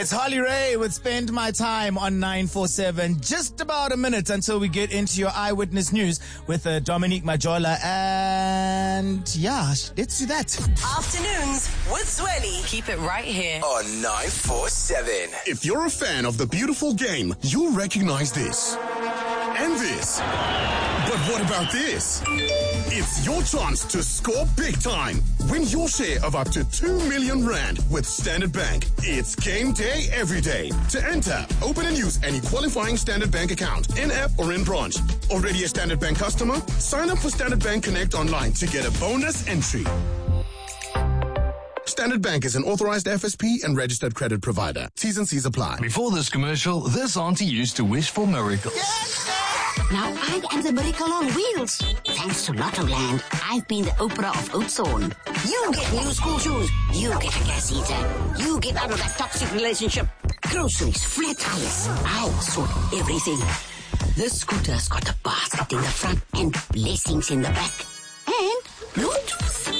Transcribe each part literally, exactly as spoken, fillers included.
It's Harley Ray with Spend My Time on nine forty-seven. Just about a minute until we get into your eyewitness news with uh, Dominique Majola. And yeah, let's do that. Afternoons with Zweli. Keep it right here on nine forty-seven. If you're a fan of the beautiful game, you'll recognize this. And this. But what about this? It's your chance to score big time. Win your share of up to two million rand with Standard Bank. It's game day every day. To enter, open and use any qualifying Standard Bank account, in-app or in branch. Already a Standard Bank customer? Sign up for Standard Bank Connect online to get a bonus entry. Standard Bank is an authorized F S P and registered credit provider. T's and C's apply. Before this commercial, this auntie used to wish for miracles. Now I am the miracle on wheels. Thanks to Lottoland, I've been the Oprah of Oatszorn. You get new school shoes. You get a gas heater. You get out of that toxic relationship. Groceries, flat tires. I'll sort everything. This scooter's got a basket in the front and blessings in the back. And Bluetooth.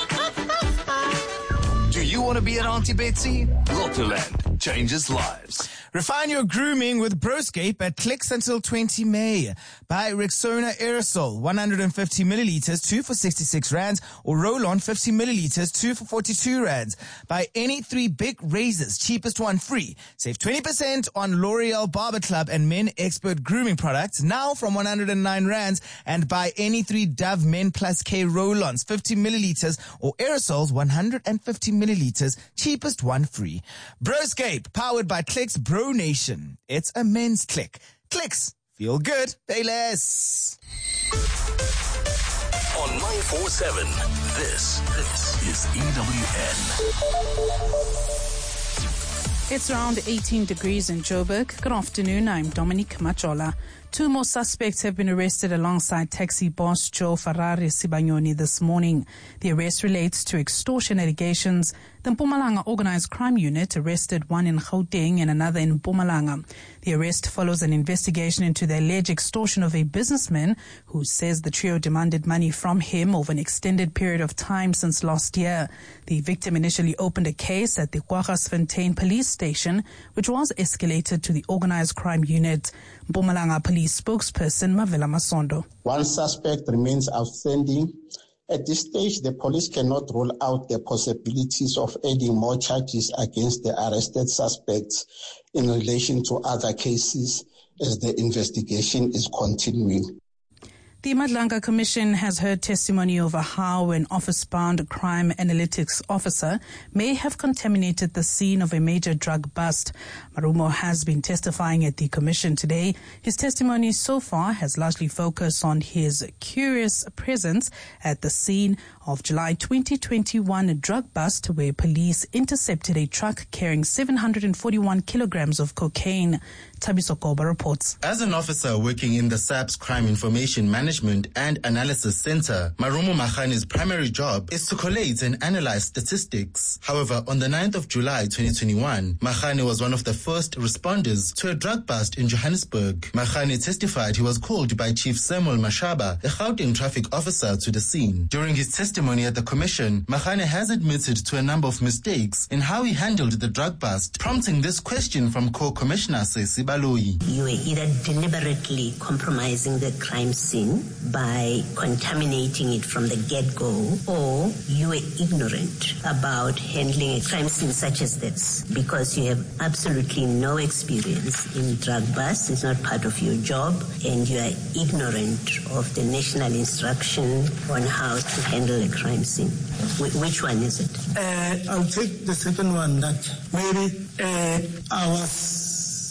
Do you want to be an Auntie Betsy? Lottoland changes lives. Refine your grooming with Broscape at Clicks until twentieth of May. Buy Rexona Aerosol one hundred fifty milliliters, two for sixty-six rands, or Roll-On fifty milliliters, two for forty-two rands. Buy any three big razors, cheapest one free. Save twenty percent on L'Oreal Barber Club and Men Expert Grooming products, now from one hundred nine rands. And buy any three Dove Men Plus K Roll-Ons, fifty milliliters, or Aerosols one hundred fifty milliliters, cheapest one free. Broscape, powered by Clicks Bro Nation. It's a men's click. Clicks. Feel good. Pay less. On nine forty-seven, this, this is E W N. It's around eighteen degrees in Joburg. Good afternoon. I'm Dominique Majola. Two more suspects have been arrested alongside taxi boss Joe Ferrari Sibanyoni this morning. The arrest relates to extortion allegations. The Mpumalanga Organized Crime Unit arrested one in Gauteng and another in Mpumalanga. The arrest follows an investigation into the alleged extortion of a businessman who says the trio demanded money from him over an extended period of time since last year. The victim initially opened a case at the Kwaggasfontein police station, which was escalated to the Organized Crime Unit. Mpumalanga police spokesperson Mavela Masondo. One suspect remains outstanding. At this stage, the police cannot rule out the possibilities of adding more charges against the arrested suspects in relation to other cases as the investigation is continuing. The Madlanga Commission has heard testimony over how an office-bound crime analytics officer may have contaminated the scene of a major drug bust. Marumo has been testifying at the Commission today. His testimony so far has largely focused on his curious presence at the scene of July twenty twenty-one drug bust, where police intercepted a truck carrying seven hundred forty-one kilograms of cocaine. Tabiso Koba reports. As an officer working in the S A P's Crime Information Management and Analysis Center, Marumo Makhane's primary job is to collate and analyze statistics. However, on the ninth of July twenty twenty-one, Makhane was one of the first responders to a drug bust in Johannesburg. Makhane testified he was called by Chief Samuel Mashaba, a Gauteng traffic officer, to the scene. During his testimony at the Commission, Makhane has admitted to a number of mistakes in how he handled the drug bust, prompting this question from Co-Commissioner Sesi Baloyi. You were either deliberately compromising the crime scene by contaminating it from the get-go, or you were ignorant about handling a crime scene such as this because you have absolutely no experience in drug busts. It's not part of your job, and you are ignorant of the national instruction on how to handle a crime scene. Wh- which one is it? Uh, I'll take the second one, that maybe uh, I was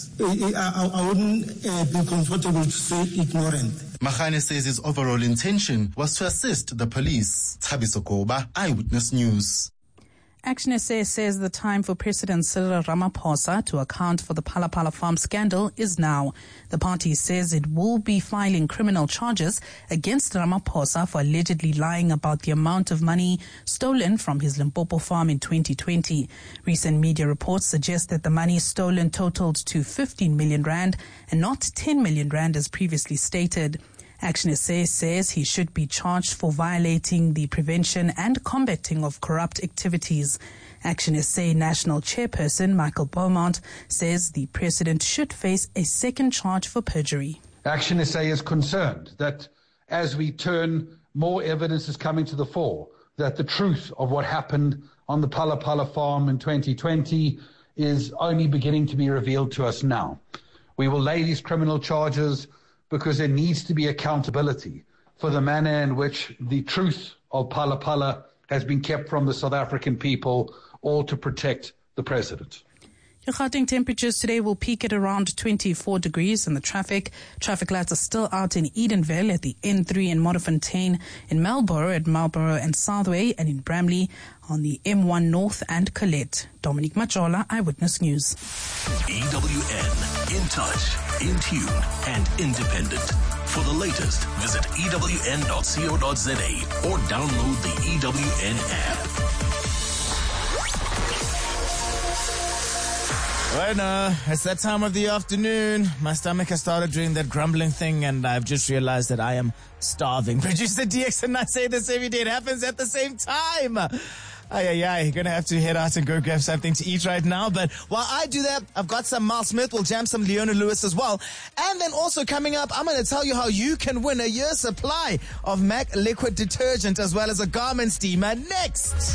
I, I wouldn't uh, be comfortable to say ignorant. Makhane says his overall intention was to assist the police. Tabiso Koba, Eyewitness News. Action S A says the time for President Cyril Ramaphosa to account for the Phala Phala Farm scandal is now. The party says it will be filing criminal charges against Ramaphosa for allegedly lying about the amount of money stolen from his Limpopo farm in twenty twenty. Recent media reports suggest that the money stolen totaled to fifteen million rand and not ten million rand as previously stated. Action S A says he should be charged for violating the prevention and combating of corrupt activities. Action S A National Chairperson Michael Beaumont says the president should face a second charge for perjury. Action S A is concerned that as we turn, more evidence is coming to the fore, that the truth of what happened on the Phala Phala farm in twenty twenty is only beginning to be revealed to us now. We will lay these criminal charges because there needs to be accountability for the manner in which the truth of Phala Phala has been kept from the South African people, all to protect the president. Your Gauteng temperatures today will peak at around twenty-four degrees, and the traffic traffic lights are still out in Edenville at the N three in Modderfontein, in Marlborough at Marlborough and Southway, and in Bramley on the M one North and Colette. Dominique Majola, Eyewitness News. E W N, in touch, in tune, and independent. For the latest, visit E W N dot co dot za or download the E W N app. Right now, it's that time of the afternoon. My stomach has started doing that grumbling thing, and I've just realized that I am starving. Producer D X and I say this every day. It happens at the same time. Ay, ay, ay. You're going to have to head out and go grab something to eat right now. But while I do that, I've got some Miles Smith. We'll jam some Leona Lewis as well. And then also coming up, I'm going to tell you how you can win a year's supply of MAC liquid detergent as well as a garment steamer next.